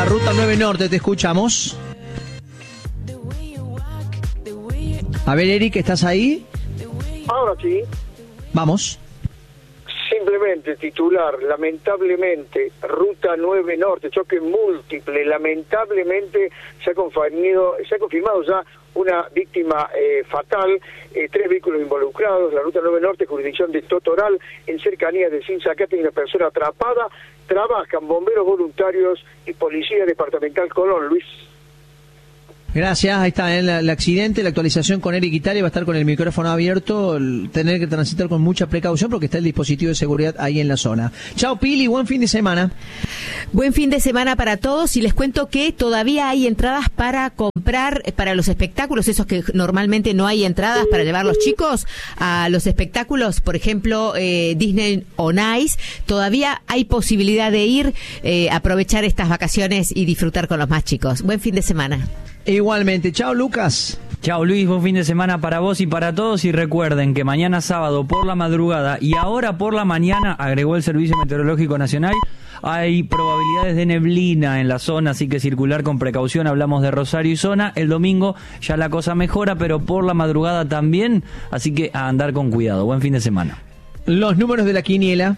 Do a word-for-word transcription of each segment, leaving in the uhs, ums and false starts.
la Ruta nueve Norte, te escuchamos. A ver, Eric, ¿estás ahí? Ahora sí. Vamos. Simplemente titular, lamentablemente, Ruta nueve Norte, choque múltiple, lamentablemente se ha confirmado, se ha confirmado ya una víctima eh, fatal, eh, tres vehículos involucrados, la Ruta nueve Norte, jurisdicción de Totoral, en cercanías de Sinzacate, y una persona atrapada. Trabajan bomberos voluntarios y policía departamental Colón, Luis. Gracias, ahí está el, el accidente, la actualización con Eric Italia, va a estar con el micrófono abierto, el, tener que transitar con mucha precaución porque está el dispositivo de seguridad ahí en la zona. Chao Pili, buen fin de semana. Buen fin de semana para todos, y les cuento que todavía hay entradas para comprar para los espectáculos, esos que normalmente no hay entradas para llevar los chicos a los espectáculos, por ejemplo eh, Disney on Ice, todavía hay posibilidad de ir, eh, aprovechar estas vacaciones y disfrutar con los más chicos. Buen fin de semana. Igualmente, chao Lucas. Chao Luis, buen fin de semana para vos y para todos, y recuerden que mañana sábado por la madrugada y ahora por la mañana, agregó el Servicio Meteorológico Nacional, hay probabilidades de neblina en la zona, así que circular con precaución. Hablamos de Rosario y zona. El domingo ya la cosa mejora, pero por la madrugada también, así que a andar con cuidado. Buen fin de semana. Los números de la quiniela.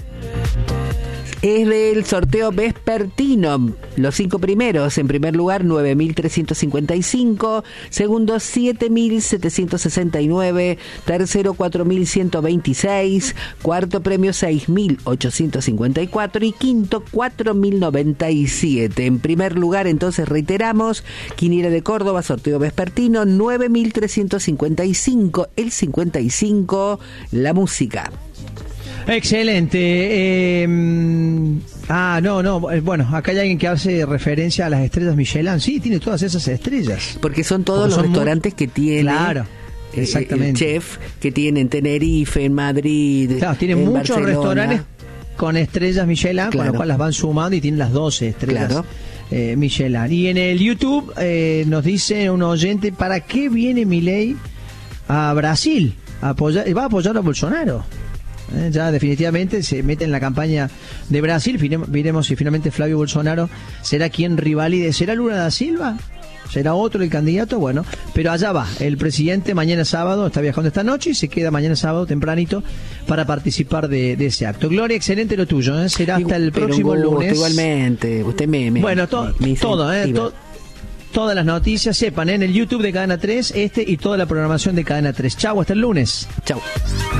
Es del sorteo vespertino. Los cinco primeros: en primer lugar nueve mil trescientos cincuenta y cinco, segundo siete mil setecientos sesenta y nueve, tercero cuatro mil ciento veintiséis, cuarto premio seis mil ochocientos cincuenta y cuatro y quinto cuatro mil noventa y siete. En primer lugar, entonces reiteramos, Quiniela de Córdoba, sorteo vespertino, nueve mil trescientos cincuenta y cinco, el cincuenta y cinco, la música. Excelente. Eh, ah, no, no. Bueno, acá hay alguien que hace referencia a las estrellas Michelin. Sí, tiene todas esas estrellas. Porque son todos Porque los son restaurantes muy... que tiene. Claro, exactamente. El chef que tiene en Tenerife, en Madrid. Claro, tiene en muchos Barcelona. restaurantes con estrellas Michelin, claro, con las cuales las van sumando y tienen las doce estrellas. Claro. Eh, Michelin. Y en el YouTube eh, nos dice un oyente: ¿para qué viene Milei a Brasil? A apoyar, va a apoyar a Bolsonaro. Eh, ya definitivamente se mete en la campaña de Brasil. Veremos si finalmente Flavio Bolsonaro será quien rivalide. ¿Será Lula da Silva? ¿Será otro el candidato? Bueno, pero allá va. El presidente mañana sábado está viajando esta noche y se queda mañana sábado tempranito para participar de, de ese acto. Gloria, excelente lo tuyo, ¿eh? Será hasta el Pero próximo gusto, lunes. Igualmente, usted me... me bueno, to, me, me todo, ¿eh? To, todas las noticias, sepan, ¿eh? En el YouTube de Cadena tres, este y toda la programación de Cadena tres. Chau, hasta el lunes. Chau.